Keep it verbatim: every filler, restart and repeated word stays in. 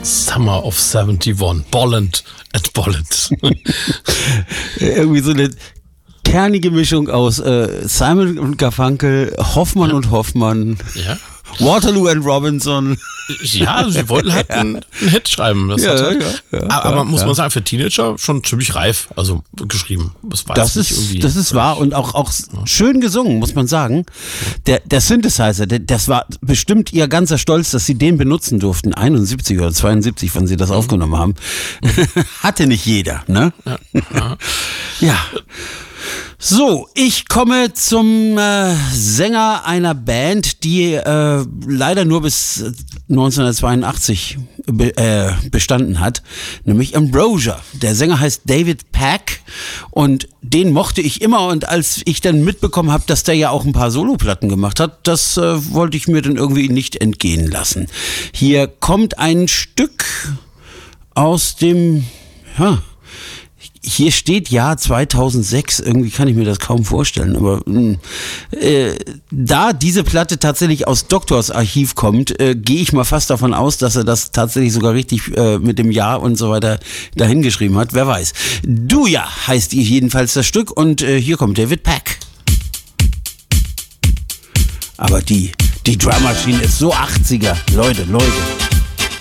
Summer of seventy-one. Bolland at Bolland. Irgendwie so eine kernige Mischung aus äh, Simon und Garfunkel, Hoffmann ja. und Hoffmann, ja. Waterloo and Robinson. Ja, sie wollten halt einen, einen Hit schreiben. Das ja, halt, ja, ja, aber ja, muss ja. man sagen, für Teenager schon ziemlich reif, also geschrieben. Das, war das, ist, irgendwie das ist wahr und auch, auch ja. schön gesungen, muss man sagen. Der, der Synthesizer, der, das war bestimmt ihr ganzer Stolz, dass sie den benutzen durften. einundsiebzig oder zweiundsiebzig, wenn sie das mhm. aufgenommen haben. Hatte nicht jeder, ne? Ja. ja. ja. So, ich komme zum äh, Sänger einer Band, die äh, leider nur bis neunzehnhundertzweiundachtzig be, äh, bestanden hat, nämlich Ambrosia. Der Sänger heißt David Pack und den mochte ich immer und als ich dann mitbekommen habe, dass der ja auch ein paar Soloplatten gemacht hat, das äh, wollte ich mir dann irgendwie nicht entgehen lassen. Hier kommt ein Stück aus dem... Ja, hier steht Jahr zweitausendsechs, irgendwie kann ich mir das kaum vorstellen, aber äh, da diese Platte tatsächlich aus Doktors Archiv kommt, äh, gehe ich mal fast davon aus, dass er das tatsächlich sogar richtig äh, mit dem Jahr und so weiter dahingeschrieben hat, wer weiß. Duja heißt jedenfalls das Stück und äh, hier kommt David Pack. Aber die, die Drum Machine ist so achtziger, Leute, Leute.